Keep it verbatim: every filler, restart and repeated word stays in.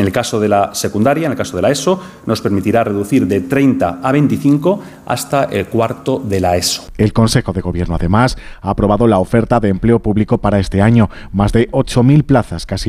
En el caso de la secundaria, en el caso de la ESO, nos permitirá reducir de treinta a veinticinco hasta el cuarto de la ESO. El Consejo de Gobierno, además, ha aprobado la oferta de empleo público para este año, más de ocho mil plazas, casi